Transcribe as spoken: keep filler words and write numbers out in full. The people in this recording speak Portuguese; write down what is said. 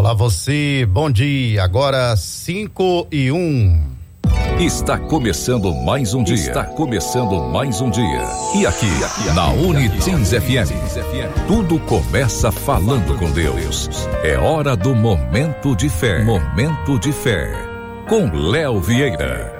Olá você, bom dia, agora cinco e um. Está começando mais um dia. Está começando mais um dia. E aqui, na Unitins F M, tudo começa falando com Deus. É hora do Momento de Fé. Momento de Fé. Com Léo Vieira.